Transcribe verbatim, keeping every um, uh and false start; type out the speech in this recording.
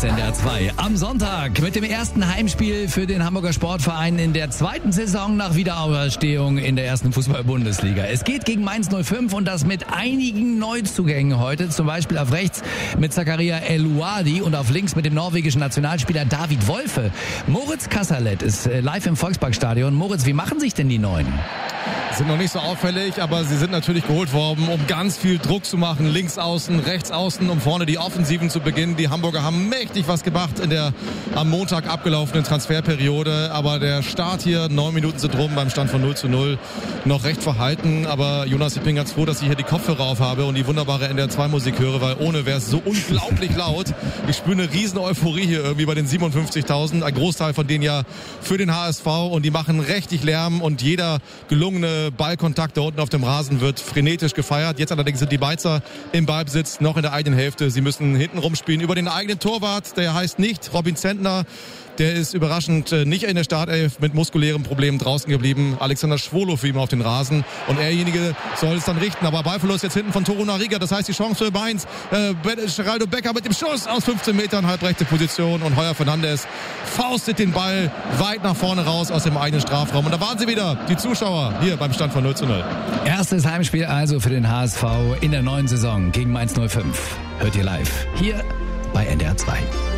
N D R zwei. Am Sonntag mit dem ersten Heimspiel für den Hamburger Sportverein in der zweiten Saison nach Wiederauferstehung in der ersten Fußball-Bundesliga. Es geht gegen Mainz null fünf und das mit einigen Neuzugängen heute. Zum Beispiel auf rechts mit Zakaria El-Ouadi und auf links mit dem norwegischen Nationalspieler David Wolfe. Moritz Kasserlet ist live im Volksparkstadion. Moritz, wie machen sich denn die Neuen? Sind noch nicht so auffällig, aber sie sind natürlich geholt worden, um ganz viel Druck zu machen. Links außen, rechts außen, um vorne die Offensiven zu beginnen. Die Hamburger haben mächtig was gemacht in der am Montag abgelaufenen Transferperiode. Aber der Start hier, neun Minuten sind rum beim Stand von null zu null, noch recht verhalten. Aber Jonas, ich bin ganz froh, dass ich hier die Kopfhörer auf habe und die wunderbare N D R zwei Musik höre, weil ohne wäre es so unglaublich laut. Ich spüre eine riesen Euphorie hier irgendwie bei den siebenundfünfzigtausend. Ein Großteil von denen ja für den H S V und die machen richtig Lärm und jeder gelungene Ballkontakt da unten auf dem Rasen wird frenetisch gefeiert. Jetzt allerdings sind die Beizer im Ballbesitz noch in der eigenen Hälfte. Sie müssen hinten rumspielen über den eigenen Torwart. Der heißt nicht Robin Zentner. Der ist überraschend nicht in der Startelf mit muskulären Problemen draußen geblieben. Alexander Schwolow für ihn auf den Rasen. Und erjenige soll es dann richten. Aber Ballverlust jetzt hinten von Torunariga. Das heißt, die Chance für Mainz. Äh, Geraldo Becker mit dem Schuss aus fünfzehn Metern, halbrechte Position. Und Heuer Fernandes faustet den Ball weit nach vorne raus aus dem eigenen Strafraum. Und da waren sie wieder, die Zuschauer, hier beim Stand von null zu null. Erstes Heimspiel also für den H S V in der neuen Saison gegen Mainz null fünf. Hört ihr live hier bei N D R zwei.